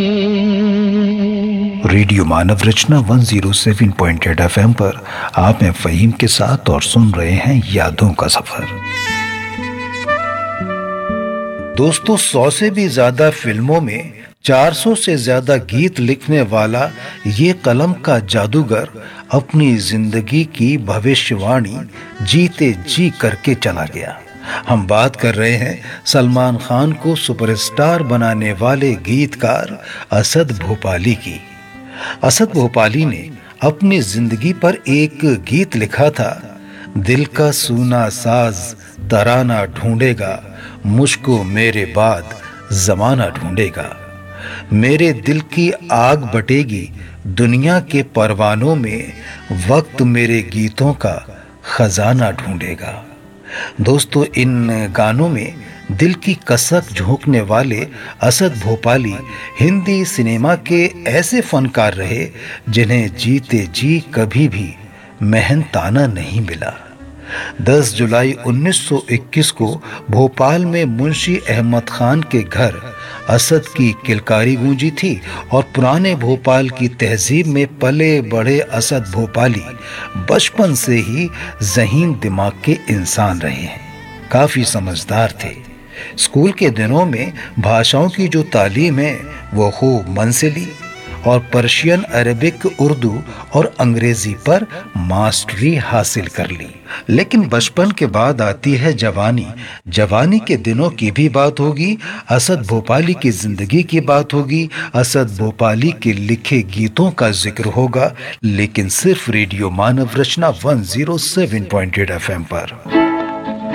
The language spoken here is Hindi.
रेडियो मानव रचना 107.8 FM पर आप हैं फ़हीम के साथ और सुन रहे हैं यादों का सफर। दोस्तों, 100 से भी ज्यादा फिल्मों में 400 से ज्यादा गीत लिखने वाला ये कलम का जादूगर अपनी जिंदगी की भविष्यवाणी जीते जी करके चला गया। हम बात कर रहे हैं सलमान खान को सुपरस्टार बनाने वाले गीतकार असद भोपाली की। असद भोपाली ने अपनी जिंदगी पर एक गीत लिखा था, दिल का सूना साज तराना ढूंढेगा, मुझको मेरे बाद जमाना ढूंढेगा। मेरे दिल की आग बटेगी दुनिया के परवानों में, वक्त मेरे गीतों का खजाना ढूंढेगा। दोस्तों, इन गानों में दिल की कसक झोंकने वाले असद भोपाली हिंदी सिनेमा के ऐसे फनकार रहे जिन्हें जीते जी कभी भी मेहनताना नहीं मिला। 10 जुलाई 1921 को भोपाल में मुंशी अहमद खान के घर असद की किलकारी गूंजी थी और पुराने भोपाल की तहजीब में पले बड़े असद भोपाली बचपन से ही ज़हीन दिमाग के इंसान रहे हैं। काफ़ी समझदार थे। स्कूल के दिनों में भाषाओं की जो तालीम है वो खूब मन से ली और पर्शियन, अरबिक, उर्दू और अंग्रेजी पर मास्टरी हासिल कर ली। लेकिन बचपन के बाद आती है जवानी। जवानी के दिनों की भी बात होगी, असद भोपाली की जिंदगी की बात होगी, असद भोपाली के लिखे गीतों का जिक्र होगा, लेकिन सिर्फ रेडियो मानव रचना 107.8 FM पर।